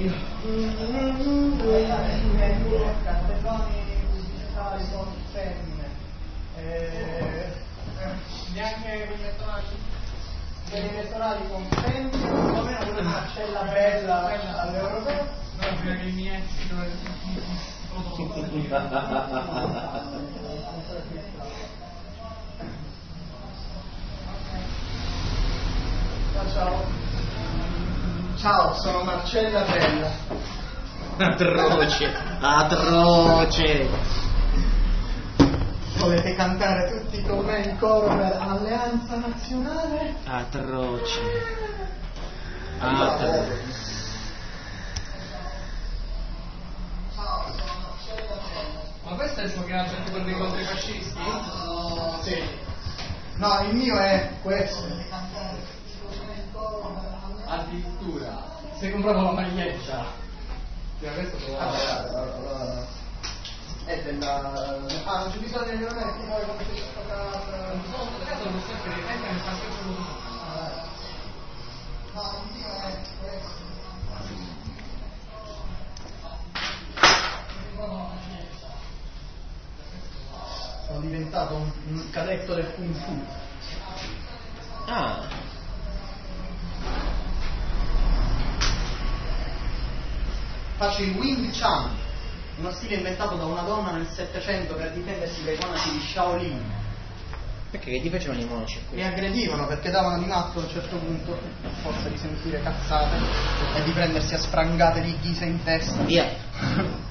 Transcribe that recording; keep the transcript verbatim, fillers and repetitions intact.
Cartelloni pubblicitari con femmine, eh, neanche quelli elettorali, quelli elettorali con femmine, perlomeno quello di Marcella Bella all'Europeo. No, prima che i miei ciao. Ciao, sono Marcella Bella. Atroce, atroce. Volete cantare tutti con me in coro per Alleanza Nazionale? Atroce. Atroce. Ciao, sono Marcella Bella. Ma questo è il suo che ha fatto per dei contro i fascisti? No, sì. No, il mio è questo. Volete cantare tutti con me in coro per Addirittura. Si è comprato la maglietta. Sì, questo lo ah, allora, è della... Ah, non c'è bisogno di non è che poi come si sta no, per caso non so che anche nel passaggio lo no, il mio è questo. Sono diventato un, un cadetto del Kung Fu. Ah. Faccio il Wing Chun, uno stile inventato da una donna nel Settecento per difendersi dai monaci di Shaolin. Perché che ti facevano i monaci? Mi aggredivano perché davano di matto a un certo punto, a forza di sentire cazzate e di prendersi a sprangate di ghisa in testa. Via.